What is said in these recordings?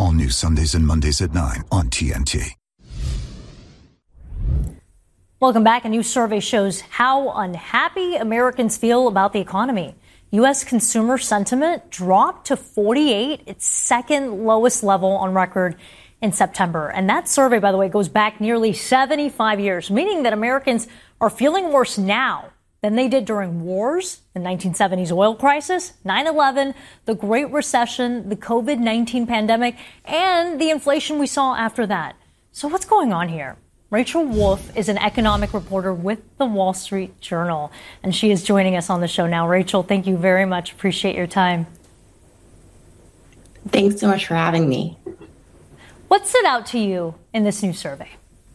All new Sundays and Mondays at 9 on TNT. Welcome back. A new survey shows how unhappy Americans feel about the economy. U.S. consumer sentiment dropped to 48, its second lowest level on record in September. And that survey, by the way, goes back nearly 75 years, meaning that Americans are feeling worse now than they did during wars, the 1970s oil crisis, 9/11, the Great Recession, the COVID-19 pandemic, and the inflation we saw after that. So what's going on here? Rachel Wolf is an economic reporter with the Wall Street Journal, and she is joining us on the show now. Rachel, thank you very much. Appreciate your time. Thanks so much for having me. What stood out to you in this new survey?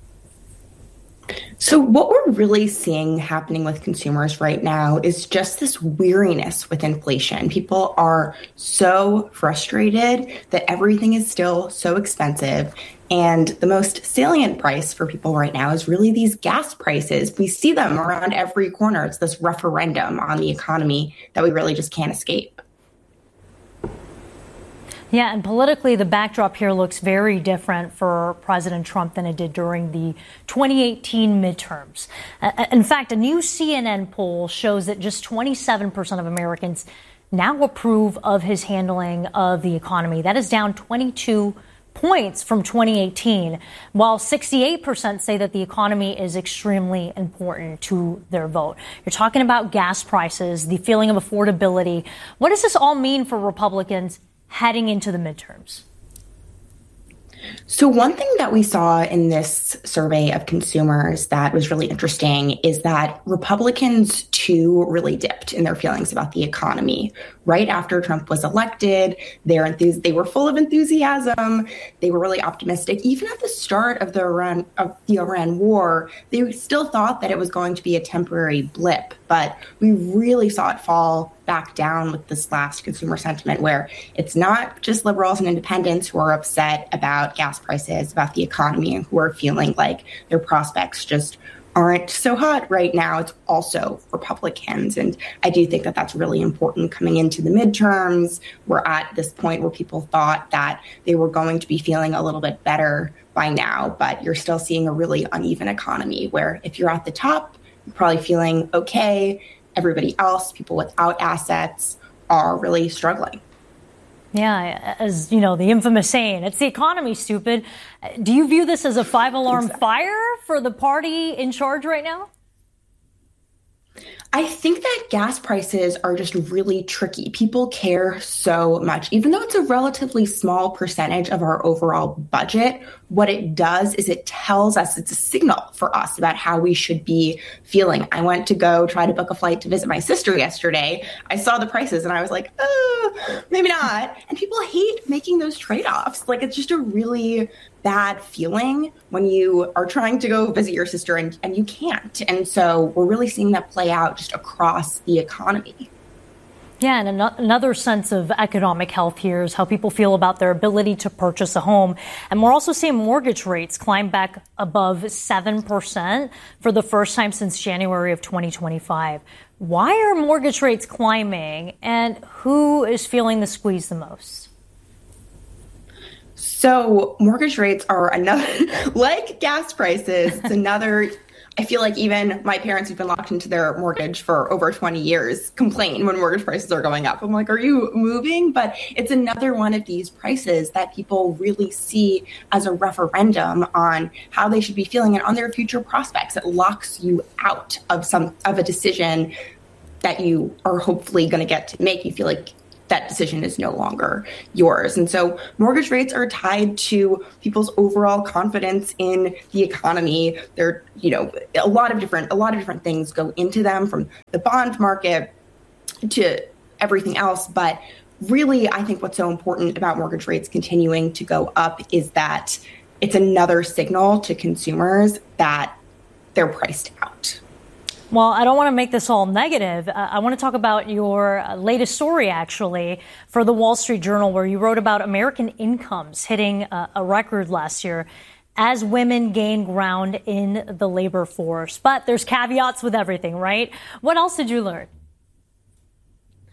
So what we're really seeing happening with consumers right now is just this weariness with inflation. People are so frustrated that everything is still so expensive. And the most salient price for people right now is really these gas prices. We see them around every corner. It's this referendum on the economy that we really just can't escape. Yeah, and politically, the backdrop here looks very different for President Trump than it did during the 2018 midterms. In fact, a new CNN poll shows that just 27% of Americans now approve of his handling of the economy. That is down 22 points from 2018, while 68% say that the economy is extremely important to their vote. You're talking about gas prices, the feeling of affordability. What does this all mean for Republicans heading into the midterms? So one thing that we saw in this survey of consumers that was really interesting is that Republicans too really dipped in their feelings about the economy. Right after Trump was elected, they were full of enthusiasm. They were really optimistic. Even at the start of the Iran war, they still thought that it was going to be a temporary blip. But we really saw it fall back down with this last consumer sentiment, where it's not just liberals and independents who are upset about gas prices, about the economy, and who are feeling like their prospects just aren't so hot right now. It's also Republicans. And I do think that that's really important coming into the midterms. We're at this point where people thought that they were going to be feeling a little bit better by now, but you're still seeing a really uneven economy where if you're at the top, you're probably feeling okay. Everybody else, people without assets, are really struggling. Yeah, as you know, the infamous saying, it's the economy, stupid. Do you view this as a five-alarm fire for the party in charge right now? I think that gas prices are just really tricky. People care so much. Even though it's a relatively small percentage of our overall budget, what it does is it tells us, it's a signal for us about how we should be feeling. I went to go try to book a flight to visit my sister yesterday. I saw the prices and I was like, maybe not. And people hate making those trade-offs. Like, it's just a really bad feeling when you are trying to go visit your sister and you can't. And so we're really seeing that play out just across the economy. Yeah, and another sense of economic health here is how people feel about their ability to purchase a home. And we're also seeing mortgage rates climb back above 7% for the first time since January of 2025. Why are mortgage rates climbing, and who is feeling the squeeze the most? So mortgage rates are another, like gas prices, it's another, I feel like even my parents who've been locked into their mortgage for over 20 years complain when mortgage prices are going up. I'm like, are you moving? But it's another one of these prices that people really see as a referendum on how they should be feeling and on their future prospects. It locks you out of a decision that you are hopefully going to get to make. You feel like that decision is no longer yours. And so mortgage rates are tied to people's overall confidence in the economy. There, a lot of different things go into them, from the bond market to everything else. But really, I think what's so important about mortgage rates continuing to go up is that it's another signal to consumers that they're priced out. Well, I don't want to make this all negative. I want to talk about your latest story, actually, for the Wall Street Journal, where you wrote about American incomes hitting a record last year as women gain ground in the labor force. But there's caveats with everything, right? What else did you learn?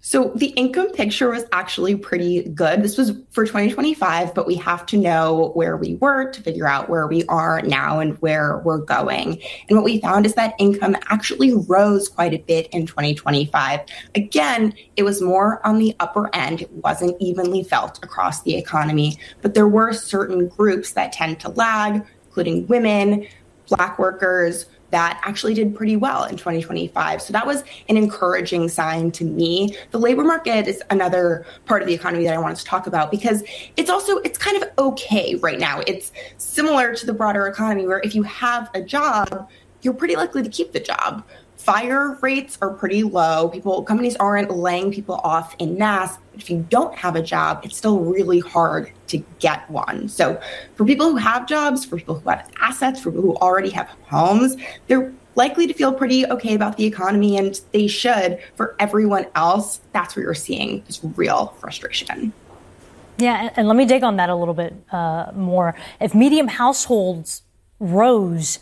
So the income picture was actually pretty good. This was for 2025, but we have to know where we were to figure out where we are now and where we're going. And what we found is that income actually rose quite a bit in 2025. Again, it was more on the upper end. It wasn't evenly felt across the economy, but there were certain groups that tend to lag, including women, Black workers, that actually did pretty well in 2025. So that was an encouraging sign to me. The labor market is another part of the economy that I wanted to talk about because it's kind of okay right now. It's similar to the broader economy where if you have a job, you're pretty likely to keep the job. Fire rates are pretty low. Companies aren't laying people off en masse. If you don't have a job, it's still really hard to get one. So for people who have jobs, for people who have assets, for people who already have homes, they're likely to feel pretty okay about the economy, and they should. For everyone else, that's where you're seeing this real frustration. Yeah, and let me dig on that a little bit more. If median households rose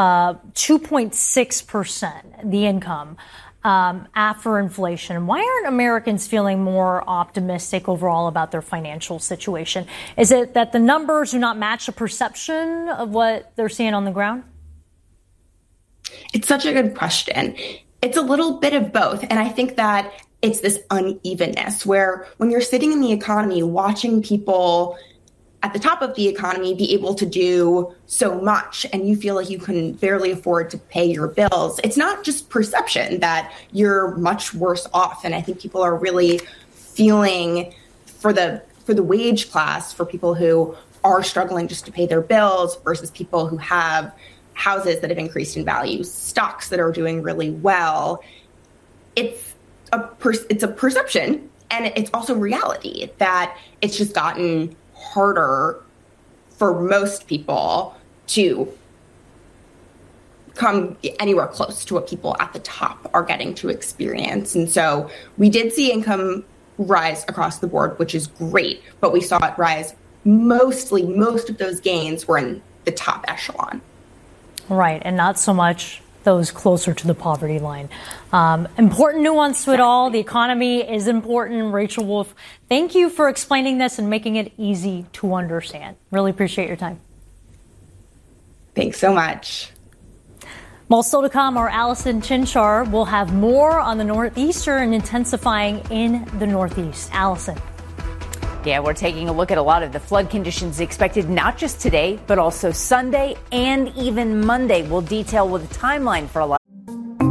2.6%, the income after inflation, why aren't Americans feeling more optimistic overall about their financial situation? Is it that the numbers do not match the perception of what they're seeing on the ground? It's such a good question. It's a little bit of both. And I think that it's this unevenness where when you're sitting in the economy watching people at the top of the economy be able to do so much and you feel like you can barely afford to pay your bills, it's not just perception that you're much worse off. And I think people are really feeling for the wage class, for people who are struggling just to pay their bills versus people who have houses that have increased in value, stocks that are doing really well. It's a perception, and it's also reality that it's just gotten harder for most people to come anywhere close to what people at the top are getting to experience. And so we did see income rise across the board, which is great, but we saw it rise most of those gains were in the top echelon. Right, and not so much those closer to the poverty line. Important nuance to it all. The economy is important. Rachel Wolf, thank you for explaining this and making it easy to understand. Really appreciate your time. Thanks so much. Well, still to come, our Allison Chinchar will have more on the Northeastern intensifying in the Northeast. Allison. Yeah, we're taking a look at a lot of the flood conditions expected not just today, but also Sunday and even Monday. We'll detail with a timeline for a lot.